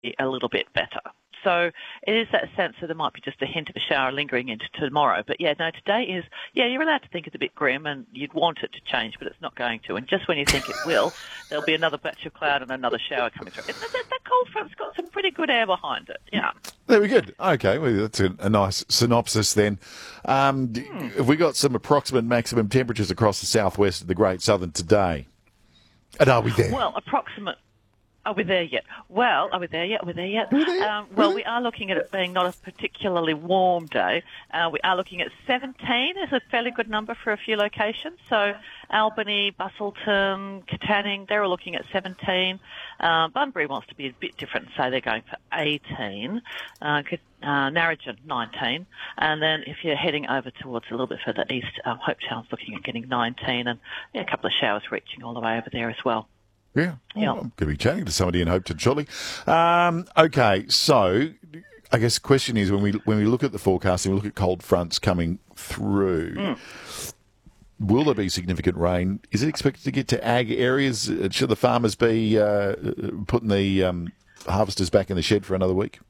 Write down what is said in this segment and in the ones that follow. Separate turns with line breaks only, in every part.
a little bit better. So it is that sense that there might be just a hint of a shower lingering into tomorrow. But today is, you're allowed to think it's a bit grim and you'd want it to change, but it's not going to. And just when you think it will, there'll be another batch of cloud and another shower coming through. That cold front's got some pretty good air behind it, yeah.
There we go. Okay, well, that's a nice synopsis then. Have we got some approximate maximum temperatures across the southwest of the Great Southern today? And are we there?
Well, approximate. Are we there yet? Well, are we there yet? Well, we are looking at it being not a particularly warm day. We are looking at 17 is a fairly good number for a few locations. So Albany, Busselton, Katanning, they're all looking at 17. Bunbury wants to be a bit different, so they're going for 18. Narrogin, 19. And then if you're heading over towards a little bit further east, Hopetown's looking at getting 19 and a couple of showers reaching all the way over there as well.
Yeah, well, I'm going to be chatting to somebody in Hopetown shortly. Okay, so I guess the question is when we look at the forecast and we look at cold fronts coming through, will there be significant rain? Is it expected to get to ag areas? Should the farmers be putting the harvesters back in the shed for another week?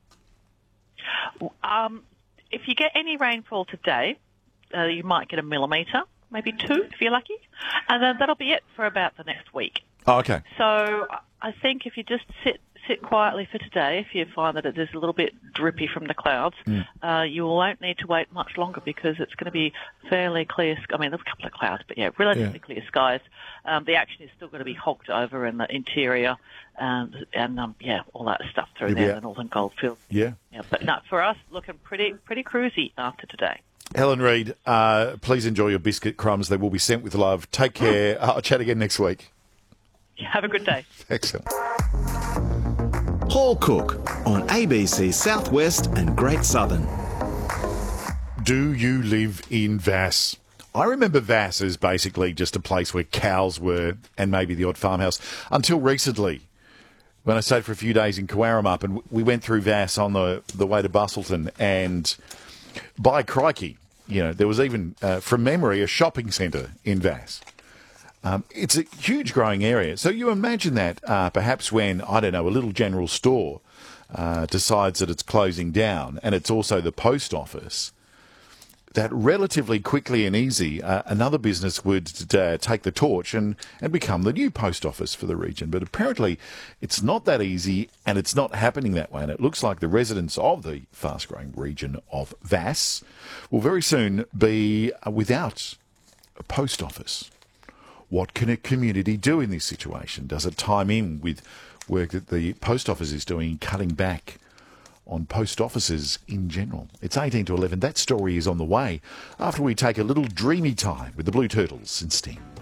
If you get any rainfall today, you might get a millimetre, maybe 2 if you're lucky, and then that'll be it for about the next week.
Oh, okay.
So I think if you just sit quietly for today, if you find that it is a little bit drippy from the clouds, you won't need to wait much longer because it's going to be fairly clear. I mean, there's a couple of clouds, but relatively clear skies. The action is still going to be hogged over in the interior and all that stuff through there, the northern goldfields.
Yeah.
But no, for us, looking pretty cruisy after today.
Helen Reid, please enjoy your biscuit crumbs. They will be sent with love. Take care. I'll chat again next week.
Have a good day.
Excellent.
Paul Cook on ABC Southwest and Great Southern.
Do you live in Vass? I remember Vass as basically just a place where cows were and maybe the odd farmhouse until recently when I stayed for a few days in Cowaremup and we went through Vass on the way to Busselton and by crikey, there was even, from memory, a shopping centre in Vass. It's a huge growing area. So you imagine that perhaps when, a little general store decides that it's closing down and it's also the post office, that relatively quickly and easy another business would take the torch and become the new post office for the region. But apparently it's not that easy and it's not happening that way. And it looks like the residents of the fast-growing region of Vass will very soon be without a post office. What can a community do in this situation? Does it time in with work that the post office is doing, cutting back on post offices in general? It's 18 to 11. That story is on the way after we take a little dreamy time with the Blue Turtles and Sting.